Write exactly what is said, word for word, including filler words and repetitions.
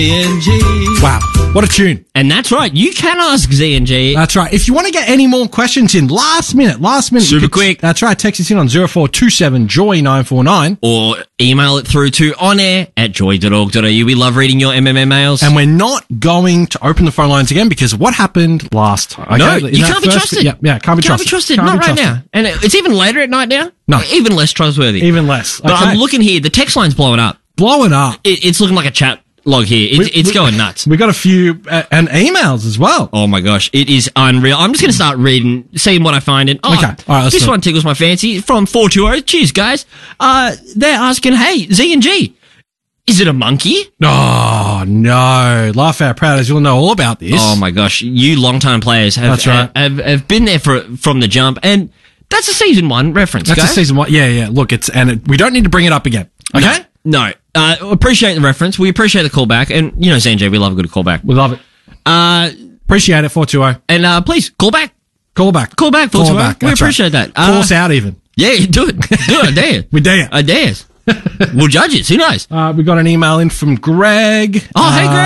N G. Wow, what a tune. And that's right, you can ask Z and G. That's right. If you want to get any more questions in last minute, last minute. Super you could- quick. That's right. Text us in on zero four two seven joy nine four nine. Or email it through to onair at joy dot org dot a u. We love reading your M M M mails. And we're not going to open the phone lines again because of what happened last time. No, Okay? In you that can't be first- trusted. Yeah, yeah, can't be Can't trusted. be trusted, Can't not be right trusted. now. And it's even later at night now. No. Even less trustworthy. Even less. But Okay. I'm looking here, the text line's blowing up. Blowing up. It, it's looking like a chat log here. It, We- it's we- going nuts. We got a few, uh, and emails as well. Oh my gosh, it is unreal. I'm just going to start reading, seeing what I find. And oh, Okay. All right, let's this do it. one tickles my fancy from four two zero. Cheers, guys. Uh, they're asking, hey, Z and G, is it a monkey? Oh, no. Laugh out proud as you'll know all about this. Oh my gosh, you long-time players have, That's right. have, have been there for, from the jump. And that's a season one reference, That's guys. a season one. Yeah, yeah. Look, it's, and it, we don't need to bring it up again. Okay? No. no. Uh, appreciate the reference. We appreciate the callback. And, you know, Z and G, we love a good callback. We love it. Uh, Appreciate it, four two zero. and, uh, please, call back. Call back. Call back, four two Call zero. back. We That's appreciate right. that. Call Uh, us out even. Yeah, do it. Do it. I dare you. We dare you. I dare you. We'll judge it. Who knows? Uh, we got an email in from Greg. Oh, hey, Uh, Greg.